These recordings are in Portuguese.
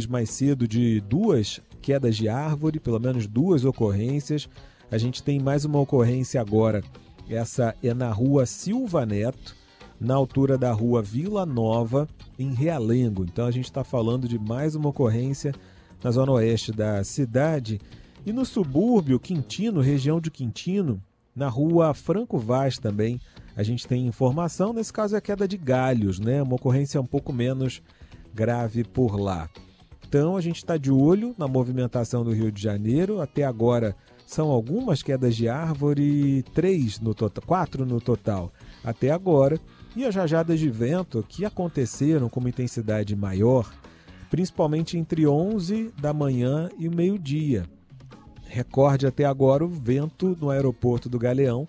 mais cedo de 2 quedas de árvore, pelo menos 2 ocorrências. A gente tem mais uma ocorrência agora, essa é na rua Silva Neto, na altura da rua Vila Nova, em Realengo. Então a gente está falando de mais uma ocorrência na zona oeste da cidade. E no subúrbio Quintino, região de Quintino, na rua Franco Vaz também, a gente tem informação, nesse caso é a queda de galhos, né? Uma ocorrência um pouco menos grave por lá. Então a gente está de olho na movimentação do Rio de Janeiro. Até agora são algumas quedas de árvore, 4 no total até agora. E as rajadas de vento que aconteceram com uma intensidade maior, principalmente entre 11 da manhã e o meio-dia. Recorde até agora o vento no aeroporto do Galeão,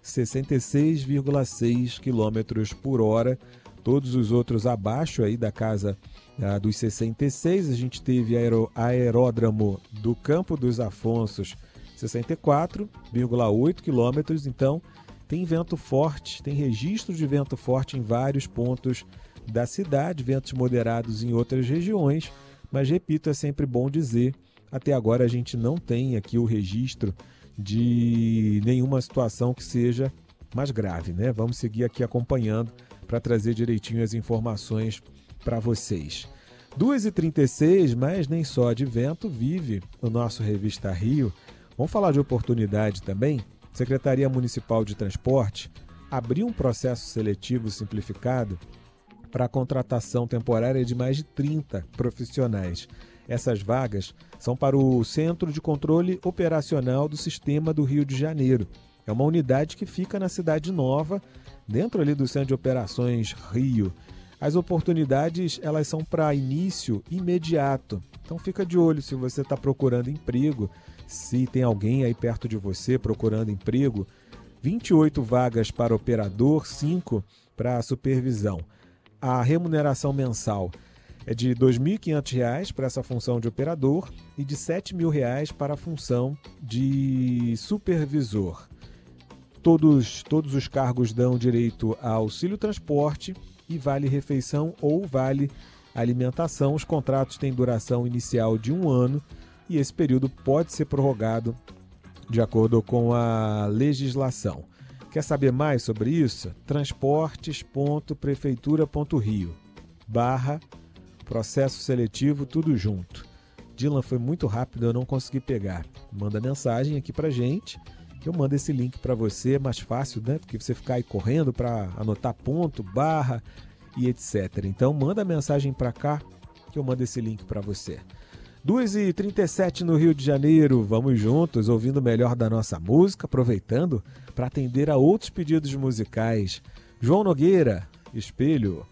66,6 km por hora. Todos os outros abaixo aí da casa dos 66. A gente teve aeródromo do Campo dos Afonsos, 64,8 km. Então, tem vento forte, tem registro de vento forte em vários pontos da cidade, ventos moderados em outras regiões. Mas, repito, é sempre bom dizer, até agora a gente não tem aqui o registro de nenhuma situação que seja mais grave, né? Vamos seguir aqui acompanhando para trazer direitinho as informações para vocês. 2h36, mas nem só de vento vive o nosso Revista Rio. Vamos falar de oportunidade também? Secretaria Municipal de Transporte abriu um processo seletivo simplificado para a contratação temporária de mais de 30 profissionais. Essas vagas são para o Centro de Controle Operacional do Sistema do Rio de Janeiro. É uma unidade que fica na Cidade Nova, dentro ali do Centro de Operações Rio. As oportunidades, elas são para início imediato. Então fica de olho se você está procurando emprego, se tem alguém aí perto de você procurando emprego. 28 vagas para operador, 5 para supervisão. A remuneração mensal é de R$ 2.500 para essa função de operador e de R$ 7.000 para a função de supervisor. Todos os cargos dão direito a auxílio transporte e vale refeição ou vale alimentação. Os contratos têm duração inicial de 1 ano e esse período pode ser prorrogado de acordo com a legislação. Quer saber mais sobre isso? transportes.prefeitura.rio/processo seletivo, tudo junto. Dylan, foi muito rápido, eu não consegui pegar. Manda mensagem aqui pra gente, eu mando esse link para você, é mais fácil, né? Porque você ficar aí correndo para anotar ponto, barra e etc. Então manda mensagem para cá que eu mando esse link para você. 2h37 no Rio de Janeiro, vamos juntos ouvindo o melhor da nossa música, aproveitando para atender a outros pedidos musicais. João Nogueira, Espelho.